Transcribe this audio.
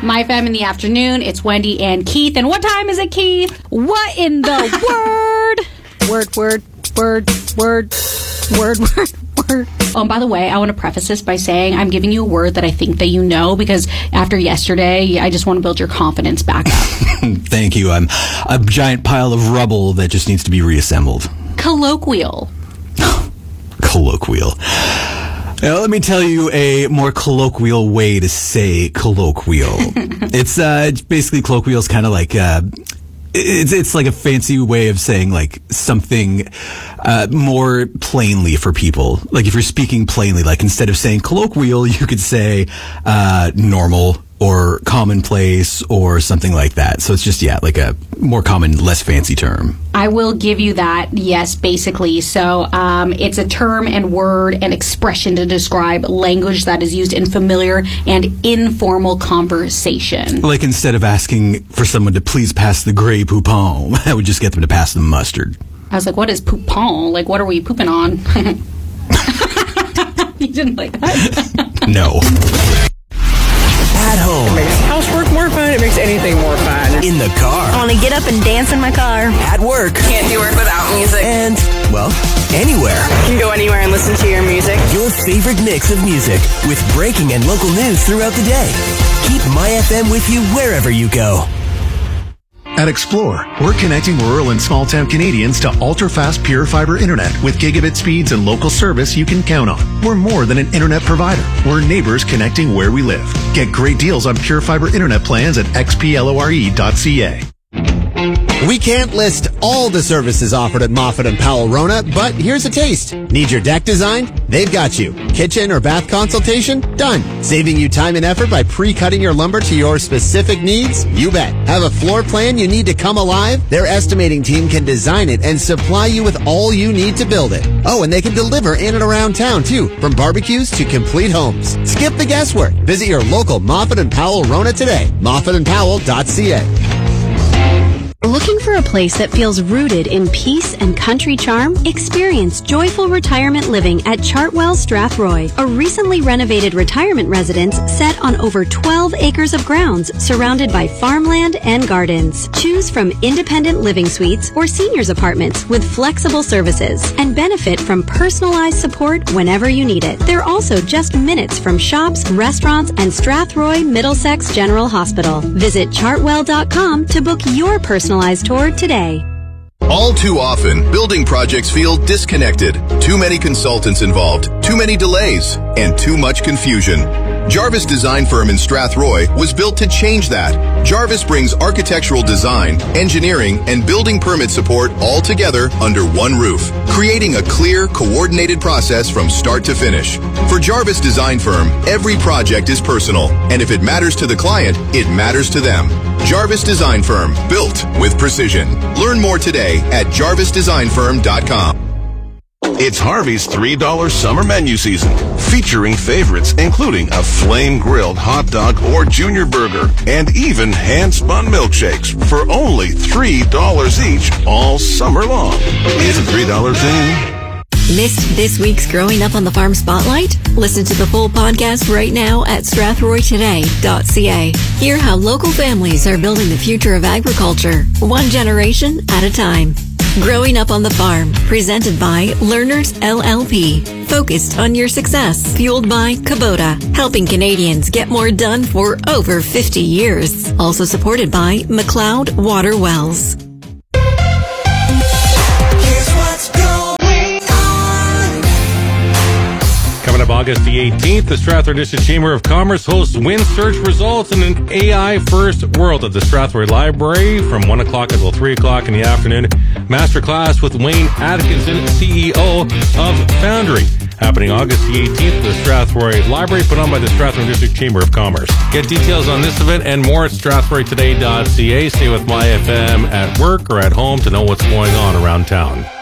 My Fam in the afternoon. It's Wendy and Keith. And what time is it, Keith? What in the word? Word. Oh, and by the way, I want to preface this by saying I'm giving you a word that I think that you know, because after yesterday, I just want to build your confidence back up. Thank you. I'm a giant pile of rubble that just needs to be reassembled. Colloquial. Colloquial. Now, let me tell you a more colloquial way to say colloquial. It's basically colloquial is kind of like it's like a fancy way of saying like something more plainly for people. Like if you're speaking plainly, like instead of saying colloquial, you could say normal or commonplace or something like that. So it's just, like a more common, less fancy term. I will give you that, yes, basically. So it's a term and word and expression to describe language that is used in familiar and informal conversation. Like instead of asking for someone to please pass the Grey Poupon, I would just get them to pass the mustard. I was like, what is poupon? Like, what are we pooping on? You didn't like that? No. At home. It makes housework more fun. It makes anything more fun. In the car. I want to get up and dance in my car. At work. Can't do work without music. And, well, anywhere. You can go anywhere and listen to your music. Your favorite mix of music with breaking and local news throughout the day. Keep My FM with you wherever you go. At Explore, we're connecting rural and small-town Canadians to ultra-fast pure fiber internet with gigabit speeds and local service you can count on. We're more than an internet provider. We're neighbors connecting where we live. Get great deals on pure fiber internet plans at xplore.ca. We can't list all the services offered at Moffat & Powell Rona, but here's a taste. Need your deck designed? They've got you. Kitchen or bath consultation? Done. Saving you time and effort by pre-cutting your lumber to your specific needs? You bet. Have a floor plan you need to come alive? Their estimating team can design it and supply you with all you need to build it. Oh, and they can deliver in and around town, too, from barbecues to complete homes. Skip the guesswork. Visit your local Moffat & Powell Rona today. moffatandpowell.ca. Looking for a place that feels rooted in peace and country charm? Experience joyful retirement living at Chartwell Strathroy, a recently renovated retirement residence set on over 12 acres of grounds surrounded by farmland and gardens. Choose from independent living suites or seniors apartments with flexible services and benefit from personalized support whenever you need it. They're also just minutes from shops, restaurants, and Strathroy Middlesex General Hospital. Visit chartwell.com to book your personalized tour today. All too often, building projects feel disconnected. Too many consultants involved, too many delays, and too much confusion. Jarvis Design Firm in Strathroy was built to change that. Jarvis brings architectural design, engineering, and building permit support all together under one roof, creating a clear, coordinated process from start to finish. For Jarvis Design Firm, every project is personal, and if it matters to the client, it matters to them. Jarvis Design Firm, built with precision. Learn more today at jarvisdesignfirm.com. It's Harvey's $3 summer menu season, featuring favorites including a flame-grilled hot dog or junior burger, and even hand-spun milkshakes for only $3 each all summer long. Is a $3 thing? Missed this week's Growing Up on the Farm Spotlight? Listen to the full podcast right now at strathroytoday.ca. Hear how local families are building the future of agriculture, one generation at a time. Growing Up on the Farm, presented by Learners LLP. Focused on your success, fueled by Kubota, helping Canadians get more done for over 50 years. Also supported by McLeod Water Wells. Coming up August the 18th, the Strathroy District Chamber of Commerce hosts wind search results in an AI-first world at the Strathroy Library from 1 o'clock until 3 o'clock in the afternoon. Masterclass with Wayne Atkinson, CEO of Foundry. Happening August the 18th at the Strathroy Library, put on by the Strathroy District Chamber of Commerce. Get details on this event and more at strathroytoday.ca. Stay with My FM at work or at home to know what's going on around town.